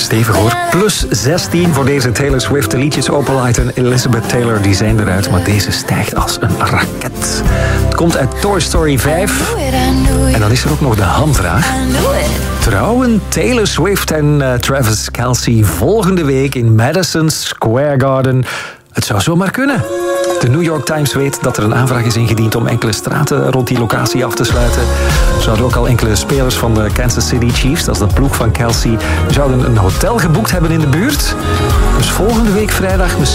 Stevig hoor. Plus 16 voor deze Taylor Swift. De liedjes Opalite en Elizabeth Taylor die zijn eruit. Maar deze stijgt als een raket. Het komt uit Toy Story 5. En dan is er ook nog de hamvraag. Trouwen Taylor Swift en Travis Kelce volgende week in Madison Square Garden? Het zou zomaar kunnen. De New York Times weet dat er een aanvraag is ingediend om enkele straten rond die locatie af te sluiten. Er zouden ook al enkele spelers van de Kansas City Chiefs, dat is de ploeg van Kelce, zouden een hotel geboekt hebben in de buurt. Dus volgende week vrijdag misschien